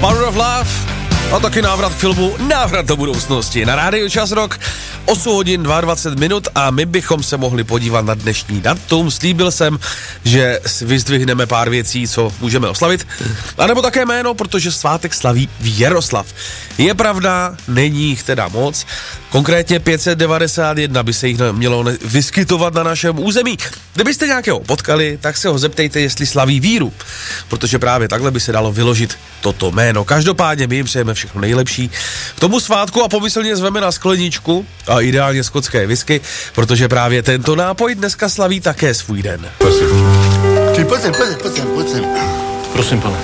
Power of Love a taky návrat k filmu Návrat do budoucnosti. Na rádiu Čas Rock 8 hodin 22 minut a my bychom se mohli podívat na dnešní datum. Slíbil jsem, že vyzdvihneme pár věcí, co můžeme oslavit. A nebo také jméno, protože svátek slaví Věroslav. Je pravda, není jich teda moc. Konkrétně 591 by se jich mělo vyskytovat na našem území. Kdybyste nějakého potkali, tak se ho zeptejte, jestli slaví víru. Protože právě takhle by se dalo vyložit toto jméno. Každopádně my jim přejeme všechno nejlepší k tomu svátku a pomyslně zveme na skleničku a ideálně skotské whisky, protože právě tento nápoj dneska slaví také svůj den. Prosím. Pojď sem. Prosím, pane.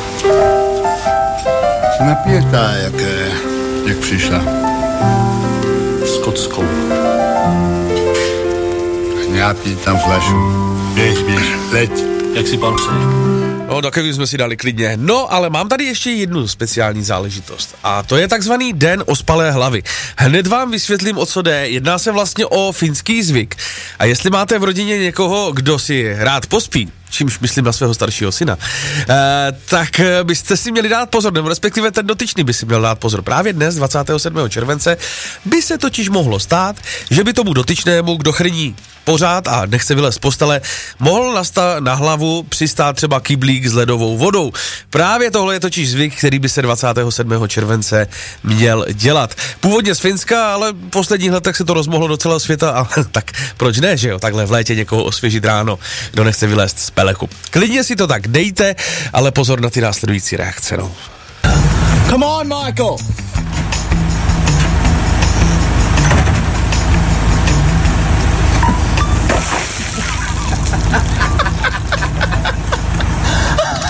Se napije ta, jak přišla. Skotskou. Já piju tam flašu. Běž, leď. Jak si pan přeje? No, takový jsme si dali klidně. No, ale mám tady ještě jednu speciální záležitost. A to je takzvaný den ospalé hlavy. Hned vám vysvětlím, o co jde. Jedná se vlastně o finský zvyk. A jestli máte v rodině někoho, kdo si rád pospí, čímž myslím na svého staršího syna, tak byste si měli dát pozor, nebo respektive ten dotyčný by si měl dát pozor. Právě dnes, 27. července, by se totiž mohlo stát, že by tomu dotyčnému, kdo chrní pořád a nechce vylézt z postele, mohl na hlavu přistát třeba kyblík s ledovou vodou. Právě tohle je totiž zvyk, který by se 27. července měl dělat. Původně z Finska, ale v posledních letech se to rozmohlo do celého světa a tak proč ne, že jo, takhle v létě někoho osvěžit ráno, kdo nechce vylézt z peleku. Klidně si to tak dejte, ale pozor na ty následující reakce, no. Come on, Michael!